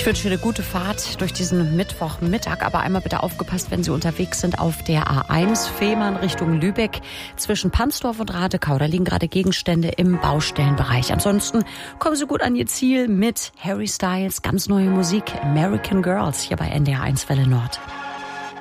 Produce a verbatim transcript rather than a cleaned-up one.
Ich wünsche eine gute Fahrt durch diesen Mittwochmittag, aber einmal bitte aufgepasst, wenn Sie unterwegs sind auf der A eins Fehmarn Richtung Lübeck zwischen Pansdorf und Radekau. Da liegen gerade Gegenstände im Baustellenbereich. Ansonsten kommen Sie gut an Ihr Ziel mit Harry Styles, ganz neue Musik, American Girls hier bei N D R eins Welle Nord.